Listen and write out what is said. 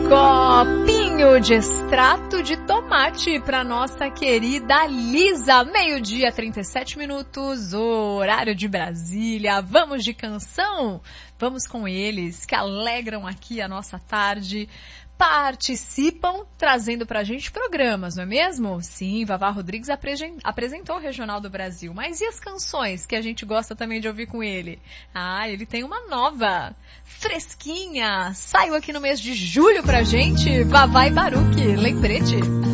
Copinho de extrato de tomate para nossa querida Lisa. 12h37, horário de Brasília. Vamos de canção? Vamos com eles, que alegram aqui a nossa tarde. Participam trazendo pra gente programas, não é mesmo? Sim, Vavá Rodrigues apresentou o Regional do Brasil. Mas e as canções que a gente gosta também de ouvir com ele? Ah, ele tem uma nova, fresquinha. Saiu aqui no mês de julho pra gente, Vavá e Baruque, lembrete.